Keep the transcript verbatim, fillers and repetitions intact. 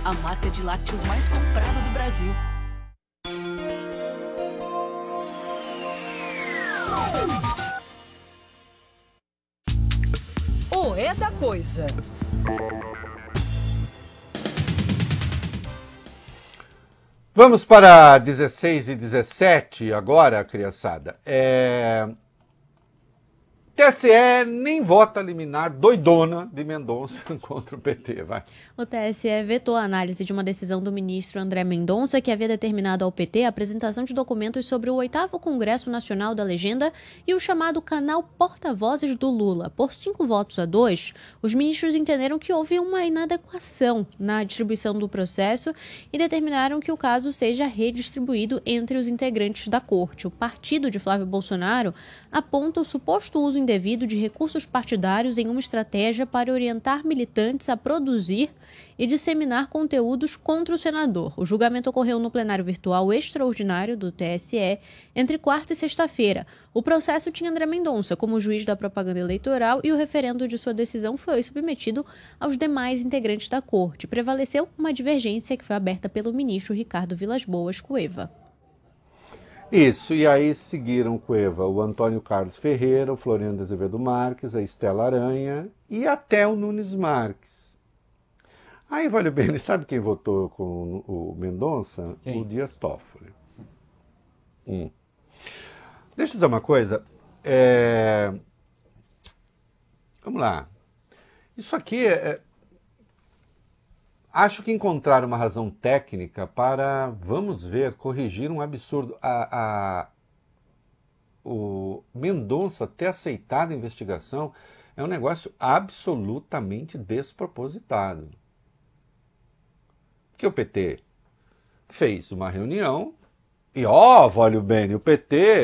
a marca de lácteos mais comprada do Brasil. O É da Coisa. Vamos para dezesseis e dezessete agora, criançada. É... T S E nem vota liminar doidona de Mendonça contra o P T, vai. O T S E vetou a análise de uma decisão do ministro André Mendonça, que havia determinado ao P T a apresentação de documentos sobre o oitavo Congresso Nacional da Legenda e o chamado canal Porta-Vozes do Lula. Por cinco votos a dois, os ministros entenderam que houve uma inadequação na distribuição do processo e determinaram que o caso seja redistribuído entre os integrantes da corte. O partido de Flávio Bolsonaro aponta o suposto uso indevido de recursos partidários em uma estratégia para orientar militantes a produzir e disseminar conteúdos contra o senador. O julgamento ocorreu no plenário virtual extraordinário do T S E entre quarta e sexta-feira. O processo tinha André Mendonça como juiz da propaganda eleitoral e o referendo de sua decisão foi submetido aos demais integrantes da corte. Prevaleceu uma divergência que foi aberta pelo ministro Ricardo Vilas Boas Cueva. Isso, e aí seguiram Cueva o Antônio Carlos Ferreira, o Floriano de Azevedo Marques, a Estela Aranha e até o Nunes Marques. Aí, vale bem, sabe quem votou com o Mendonça? Quem? O Dias Toffoli. Hum. Deixa eu dizer uma coisa. É... Vamos lá. Isso aqui é... Acho que encontraram uma razão técnica para, vamos ver, corrigir um absurdo. A, a, o Mendonça ter aceitado a investigação é um negócio absolutamente despropositado. Porque o P T fez uma reunião e, ó, vale bem, o P T